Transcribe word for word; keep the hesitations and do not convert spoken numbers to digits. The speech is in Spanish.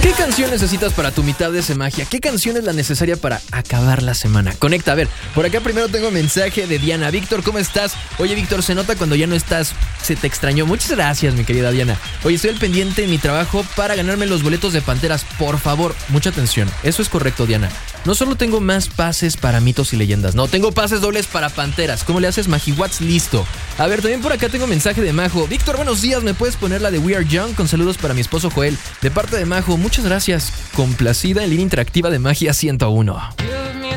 ¿Qué canción necesitas para tu mitad de semagia? ¿Qué canción es la necesaria para acabar la semana? Conecta, a ver, por acá primero tengo mensaje de Diana. Víctor, ¿cómo estás? Oye, Víctor, se nota cuando ya no estás, se te extrañó. Muchas gracias, mi querida Diana. Oye, estoy al pendiente en mi trabajo para ganarme los boletos de Panteras. Por favor, mucha atención. Eso es correcto, Diana. No solo tengo más pases para mitos y leyendas, no, tengo pases dobles para Panteras. ¿Cómo le haces, Magiwatts? Listo. A ver, también por acá tengo mensaje de Majo. Víctor, buenos días, ¿me puedes poner la de We Are Young? Con saludos para mi esposo Joel. De parte de Majo, muchas gracias. Complacida en línea interactiva de Magia ciento uno.